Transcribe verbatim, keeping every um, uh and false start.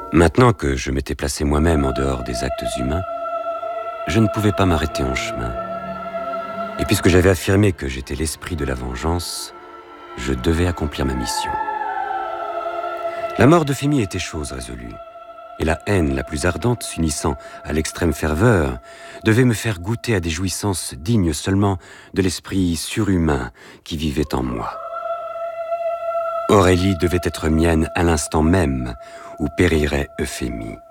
Maintenant que je m'étais placé moi-même en dehors des actes humains, je ne pouvais pas m'arrêter en chemin. Et puisque j'avais affirmé que j'étais l'esprit de la vengeance, je devais accomplir ma mission. La mort d'Euphémie était chose résolue, et la haine la plus ardente, s'unissant à l'extrême ferveur, devait me faire goûter à des jouissances dignes seulement de l'esprit surhumain qui vivait en moi. Aurélie devait être mienne à l'instant même où périrait Euphémie.